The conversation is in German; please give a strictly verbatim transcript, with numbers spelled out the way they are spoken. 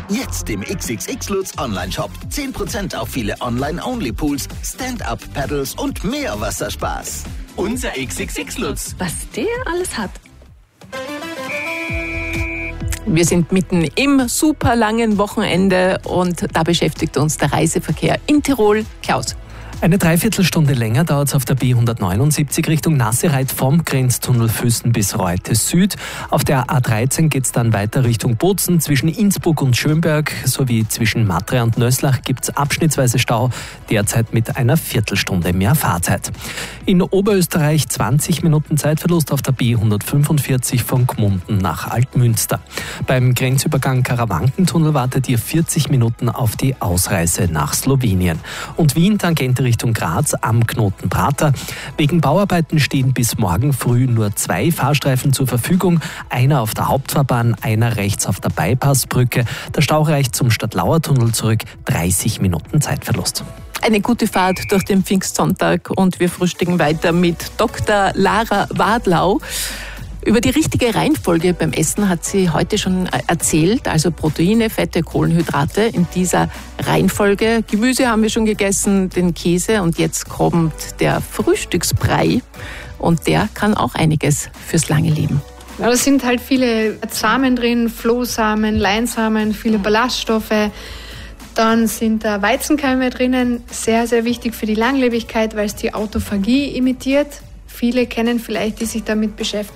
Jetzt im X X X Lutz Online-Shop. zehn Prozent auf viele Online-Only-Pools, Stand-Up-Paddles und mehr Wasserspaß. Unser X X X Lutz. Was der alles hat. Wir sind mitten im super langen Wochenende und da beschäftigt uns der Reiseverkehr in Tirol. Klaus. Eine Dreiviertelstunde länger dauert es auf der B hundertneunundsiebzig Richtung Nassereit vom Grenztunnel Füssen bis Reute Süd. Auf der A dreizehn geht es dann weiter Richtung Bozen. Zwischen Innsbruck und Schönberg sowie zwischen Matre und Nöslach gibt es abschnittsweise Stau, derzeit mit einer Viertelstunde mehr Fahrzeit. In Oberösterreich zwanzig Minuten Zeitverlust auf der B hundertfünfundvierzig von Gmunden nach Altmünster. Beim Grenzübergang Karawankentunnel wartet ihr vierzig Minuten auf die Ausreise nach Slowenien. Und Wien Tangente Richtung Graz am Knoten Prater. Wegen Bauarbeiten stehen bis morgen früh nur zwei Fahrstreifen zur Verfügung. Einer auf der Hauptfahrbahn, einer rechts auf der Bypassbrücke. Der Stau reicht zum Stadtlauertunnel zurück. dreißig Minuten Zeitverlust. Eine gute Fahrt durch den Pfingstsonntag und wir frühstücken weiter mit Doktor Lara Wadlau. Über die richtige Reihenfolge beim Essen hat sie heute schon erzählt, also Proteine, Fette, Kohlenhydrate in dieser Reihenfolge. Gemüse haben wir schon gegessen, den Käse und jetzt kommt der Frühstücksbrei und der kann auch einiges fürs lange Leben. Ja, da sind halt viele Samen drin, Flohsamen, Leinsamen, viele Ballaststoffe. Dann sind da Weizenkeime drinnen, sehr, sehr wichtig für die Langlebigkeit, weil es die Autophagie imitiert. Viele kennen vielleicht, die sich damit beschäftigen,